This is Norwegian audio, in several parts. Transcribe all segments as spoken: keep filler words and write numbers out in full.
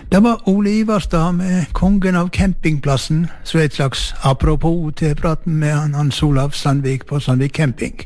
Det var Ole Ivarstad med kongen av campingplassen, så et slags apropos til praten med han Hans Olav Sandvik på Sandvik Camping.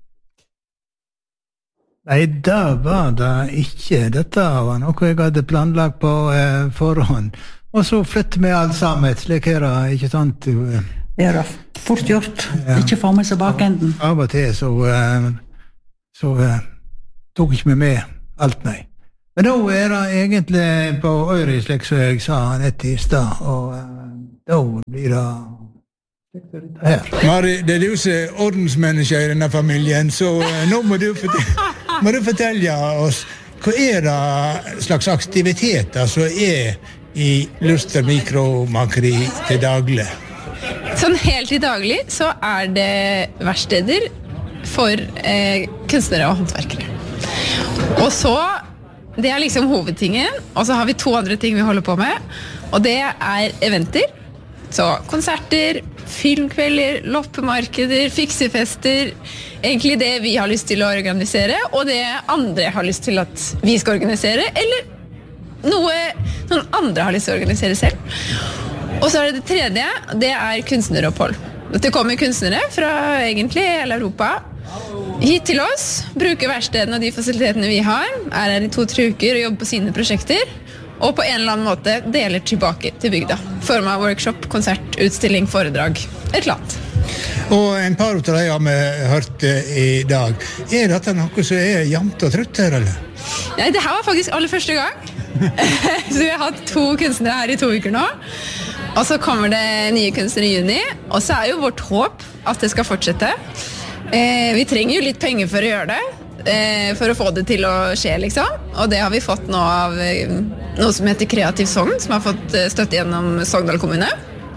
Nei, det var det ikke. Dette var noe jeg hadde planlagt på eh, forhånd. Og så flytte med alt sammen, slik her, ikke sant? Ja da, fort gjort. Ja. Ikke få med seg bakenden. Av og til så, eh, så eh, tok ikke vi med alt, nei. Men da er det egentlig på øyre, slik som jeg sa nett i sted, og uh, da blir det her. Mari, det er du som er ordensmenneske i denne familien, så uh, nå må du, fortelle, må du fortelle oss, hva er det slags aktiviteter som er i Luster Mikromakeri til daglig? Sånn helt i daglig så er det verksteder for eh, kunstnere og håndverkere. Og så det er liksom hovedtingen, og så har vi to andre ting vi holder på med, og det er eventer, så konserter, filmkvelder, loppemarkeder, fiksefester, egentlig det vi har lyst til å organisere, og det andre har lyst til at vi skal organisere, eller noe noen andre har lyst til å organisere selv. Og så er det det tredje, det er kunstneropphold. Det kommer kunstnere fra egentlig hele Europa, hit til oss, bruker verkstedene og de fasilitetene vi har, er her i to-tre uker og jobber på sine prosjekter, og på en eller annen måte deler tilbake til bygda. Form av workshop, konsert, utstilling, foredrag, et eller annet. Og en par av de har vi hørt i dag. Er dette noe som er jevnt og trutt her, eller? Nei, det her var faktisk aller første gang. Så vi har hatt to kunstnere her i to uker nå. Og så kommer det nye kunstnere i juni, og så er jo vårt håp at det skal fortsette. Eh, vi trenger jo litt penger for å gjøre det, eh, for å få det til å skje, liksom. Og det har vi fått nå av eh, noe som heter Kreativ Sogn, som har fått eh, støtte gjennom Sogndal kommune.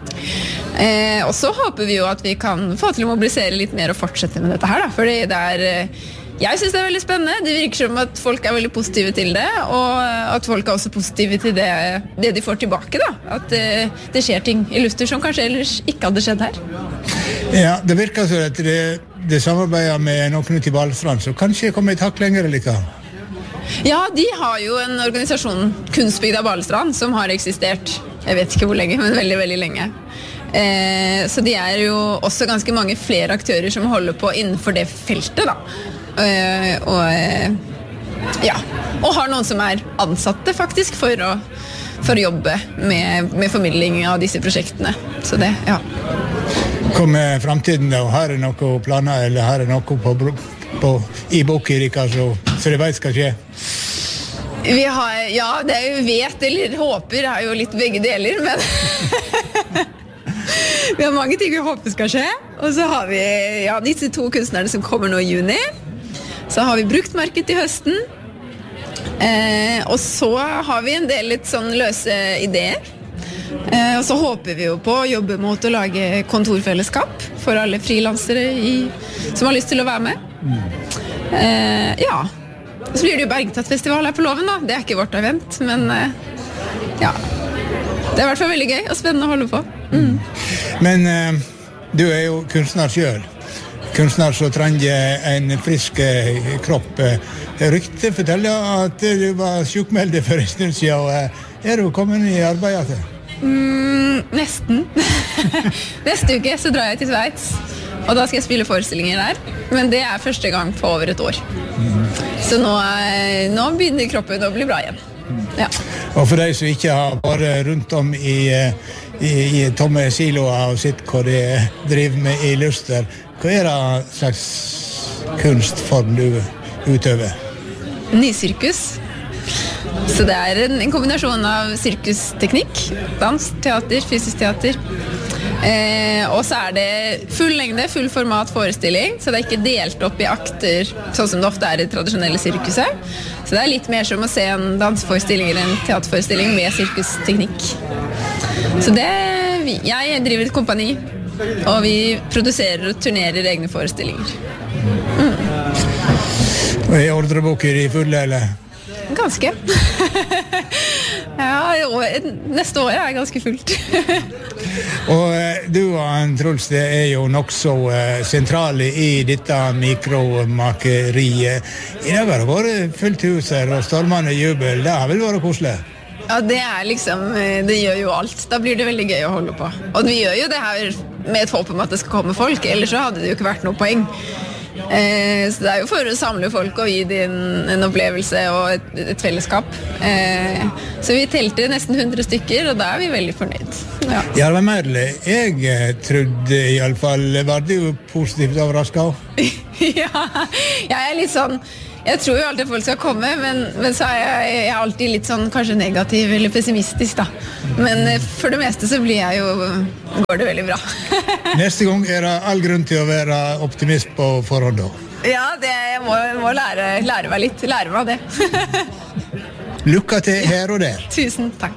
Eh, og så håper vi jo at vi kan få til å mobilisere litt mer og fortsette med dette her, da. Fordi det er, eh, jeg synes det er veldig spennende. Det virker som at folk er veldig positive til det, og at folk er også positive til det, det de får tilbake, da. At eh, det skjer ting i Luster som kanskje ellers ikke hadde skjedd her. Ja, det virker så at det det samarbeider med noen ut i Balestrand, så kanskje kommer et hakk lenger eller? Ja, de har jo en organisasjon, Kunstbygda Balestrand, som har eksistert, jeg vet ikke hvor lenge, men veldig, veldig lenge. Eh, så de er jo også ganske mange flere aktører som holder på innenfor det feltet, da. Eh, og, eh, ja, og har noen som er ansatte, faktisk, for å, for å jobbe med, med formidling av disse prosjektene. Så det, ja. Kommer fremtiden da, og her er noen planer, eller her er noe på, på, i bokrika, så, så det vet skal skje? Vi har, ja, det vi vet, eller håper, er jo litt begge deler, men vi har mange ting vi håper skal skje, og så har vi ja, disse to kunstnerne som kommer nå i juni, så har vi bruktmarked til høsten, eh, og så har vi en del litt sånn løse ideer, Eh, og så håper vi jo på å jobbe mot å lage kontorfellesskap for alle frilansere i, som har lyst til å være med. Eh, ja, så blir det jo Bergtatt-festival her på Loven da. Det er ikke vårt event, men eh, ja, det er i hvert fall veldig gøy og spennende å holde på. Mm. Men eh, du er jo kunstner selv. Kunstner som trenger en frisk kropp. Ryktet forteller at du var sjukmeldt for en stund siden. Er du kommet i arbeidet til? Mm, nesten. Neste uke så drar jeg til Sveits, og da skal jeg spille forestillinger der. Men det er første gang på over et år. Mm. Så nå, nå begynner kroppen å bli bra igjen. Ja. Og for deg som ikke har vært rundt om i, i, i tomme siloer og sett hva de driver med i Luster, hva er det slags kunstform du utøver? Nysirkus. Så det er en, en kombinasjon av sirkusteknikk, dans, teater, fysisk teater. Eh, og så er det full lengde, full format forestilling, så det er ikke delt opp i akter, sånn som det ofte er i tradisjonelle sirkuset. Så det er litt mer som å se en danseforestilling eller en teaterforestilling med sirkusteknikk. Så det, jeg driver et kompani, og vi produserer og turnerer egne forestillinger. Mm. Og er ordreboker i fulle, eller? Ganske. Ja, neste år er ganske fullt. Og du og Truls, det er jo nok så sentrale i dette mikromakeriet. I dag har det vært fullt hus her og stormende jubel. Det har vel vært koselig? Ja, det er liksom, det gjør jo alt. Da blir det veldig gøy å holde på. Og vi gjør jo det her med et håp om at det skal komme folk, ellers så hadde det jo ikke vært noe poeng. Eh, så det er jo for å samle folk og gi dem en opplevelse og et, et fellesskap. Eh, så vi telte nesten hundre stykker, og da er vi veldig fornøyd. Ja, ja det var merlig. Jeg trodde i alle fall, var det jo positivt overrasket? Ja, jeg er litt sånn, jeg tror jo alltid folk skal komme, men, men så er jeg, jeg er alltid litt sånn kanskje negativ eller pessimistisk da. Men for det meste så blir jeg jo, går det veldig bra. Neste gang er det all grunn til å være optimist på forhånd da. Ja, det, jeg må, må lære, lære meg litt, lære meg det. Lykke til her og der. Tusen takk.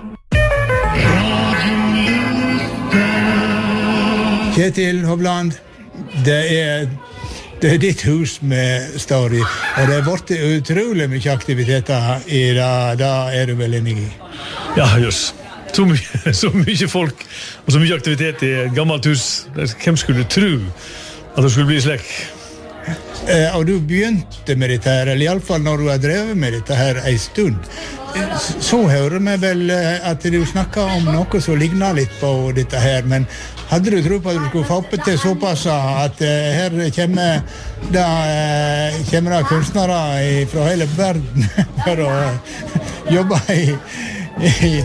Kjetil Hovland, det er Det er ditt hus vi står i, og det har vært utrolig mye aktiviteter i det, da er du vel enig i? Ja, just. Så mye, så mye folk og så mye aktivitet i et gammelt hus. Hvem skulle tro at det skulle bli slik? Eh, og du begynte med dette her, eller i alle fall når du har drevet med dette her en stund. Så hører vi vel at du snakker om noe som ligner litt på dette her, men hadde du tro på at du skulle få opp til såpass at uh, her kommer da, uh, kommer da kunstnere fra hele verden for å jobbe i, i,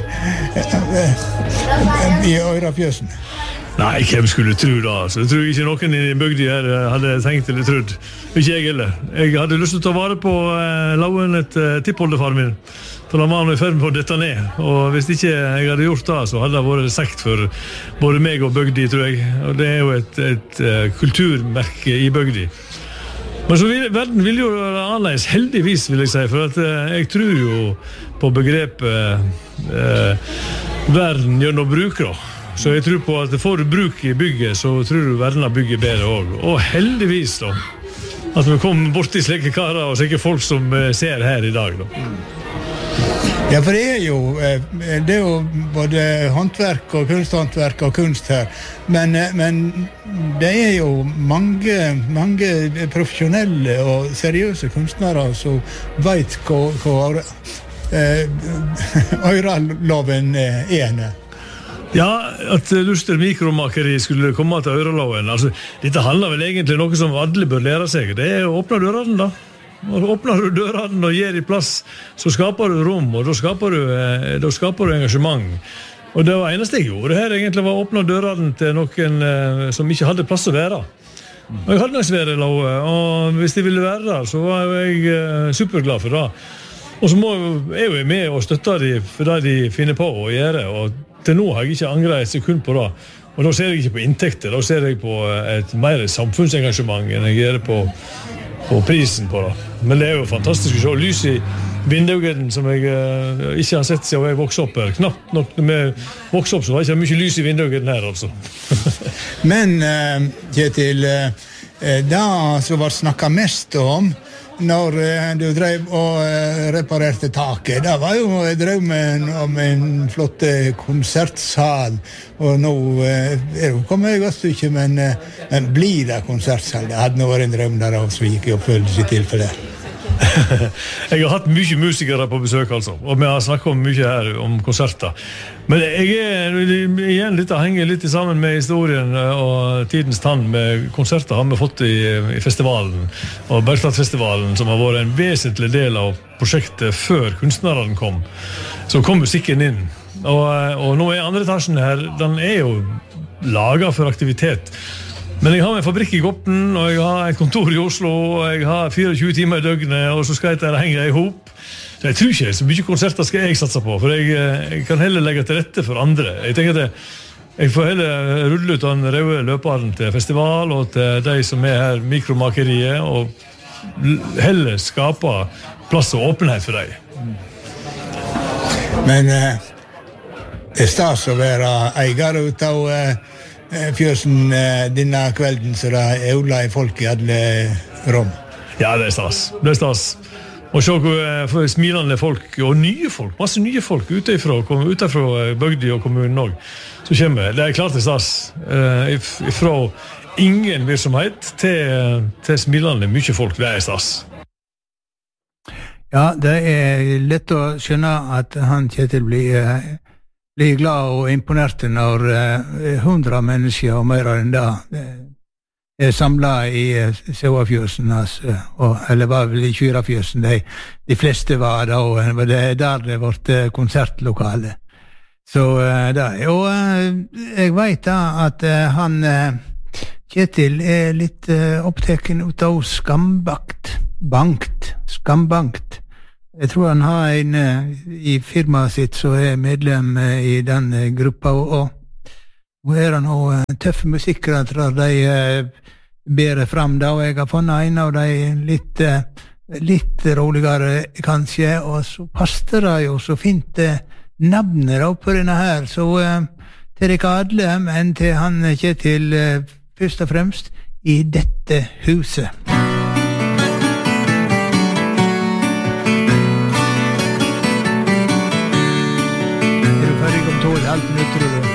uh, i Øyrafjøsen? Nei, hvem skulle tro da? Så jeg tror ikke noen i bygden her hadde tenkt eller trodd. Ikke jeg heller. Jeg hadde lyst til å ta vare på uh, lauen et uh, tippoldefar min. For han var nå i ferd med å dette ned. Og hvis ikke jeg hadde gjort det, så hadde det vært sekt for både meg og bygdi, tror jeg. Og det er jo et, et, et kulturmerke i bygdi. Men så vil, verden vil jo være annerledes, heldigvis vil jeg si, for at uh, jeg tror jo på begrepet uh, verden gjør noe bruk da. Så jeg tror på at får du bruk i bygget, så tror du verden bygger bedre også. Og heldigvis da, at vi kommer bort til slike karer og slike folk som uh, ser her i dag da. Ja, for det er jo, det er jo både håndverk og kunsthåndverk og kunst her, men, men det er jo mange, mange profesjonelle og seriøse kunstnere som vet hva, hva Øyraloven er. Ja, at Luster mikromakeri skulle komme til Øyraloven, altså, dette handler vel egentlig om noe som alle bør lære seg, det er å åpne dørene da. Når du åpner du dørene og gir i plass, så skaper du rom, og da skaper du, da skaper du engasjement. Og det var eneste jeg gjorde her egentlig var å åpne dørene til noen eh, som ikke hadde plass å være. Og jeg hadde nok svære lave, og hvis de ville være der, så var jeg eh, superglad for det. Og så må jeg jo med og støtte de for det de finner på å gjøre, og til nå har jeg ikke angret et sekund på det. Og da ser jeg ikke på inntekter, da ser jeg på et mer samfunnsengasjement enn jeg gjør på og prisen på det. Men det er jo fantastisk å se lys i vinduene som jeg uh, ikke har sett siden jeg vokste opp her. Knapt nok når vi vokste opp så var det ikke mye lys i vinduene her altså. Men uh, Kjetil, uh, det som var snakket mest om når uh, du drev og uh, reparerte taket, det var jo drømmen om en flott konsertsal, og nå uh, er det kommet et godt stykke, men, uh, men blir det konsertsal? Det hadde nå vært en drøm der også, så gikk i oppfølgelse i tilfelle. Jeg har hatt mye musikere på besøk altså, og vi har snakket om mye her om konserter. Men jeg er igjen litt henger litt sammen med historien og tidens tann med konserter har vi fått i, i festivalen, og Bergstadfestivalen som har vært en vesentlig del av prosjektet før kunstnerne kom. Så kom musikken inn. Og, og nå er andre etasjen her, den er jo laget for aktivitet. Men jeg har en fabrikk i Gopten, og jeg har et kontor i Oslo, og jeg har tjuefire timer i døgnet, og så skal jeg henge i hop. Så jeg tror ikke så mye konserter skal jeg satse på, for jeg, jeg kan heller legge til rette for andre. Jeg tenker at jeg får heller rulle ut den røde løperen til festival, og til de som er her mikromakeriet, og heller skape plass og åpenhet for dem. Men eh, det er stas å være eier ut av eh, fjøsen eh, denne kvelden, så det er øvla i folk i alle rom. Ja, det er stas. Det er stas. Og se hvor smilende folk, og nye folk, masse nye folk utenfra, utenfra bygdi og kommunen også, så kommer det. Det er klart det er stas. Eh, fra ingen virksomhet til, til smilende mye folk, det er stas. Ja, det er lett å skjønne at han Kjetil blir, blir glad og imponert når hundra mennesker og mer enn det er samlet i Sauafjøsen, altså, og, eller var vel i Kyrafjøsen, de, de fleste var da, og det er der det ble konsertlokale. Så da, og jeg vet da at han Kjetil er litt opptaken ut av skambakt, bankt, skambankt. Jeg tror han har en i firmaet sitt som er medlem i den gruppa, og nå er han også tøffe musikere, tror de ber frem da, og jeg har funnet en av de litt, litt roligere kanskje, og så passer det jo så fint navnet da på denne her, så til dere alle, men til han Kjetil først og fremst i dette huset. Er du ferdig om tolv, halvt minutter, tror du?